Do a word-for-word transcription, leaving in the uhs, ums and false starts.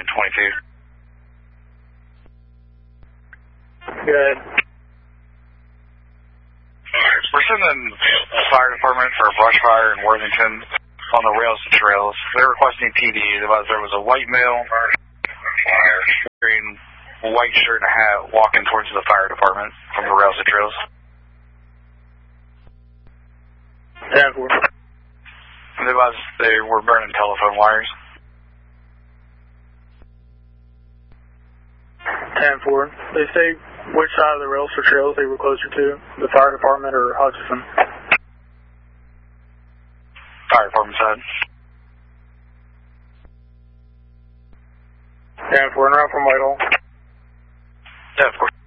twenty-two. Good. We're sending the fire department for a brush fire in Worthington on the rails to trails. They're requesting P D. There was a white male wearing a white shirt and a hat walking towards the fire department from the rails to trails. ten four. They was they were burning telephone wires. ten four. They say which side of the rails for trails they were closer to, the fire department or Hutchinson? Fire department side. ten four, and around from Whitehall. Yeah, of course.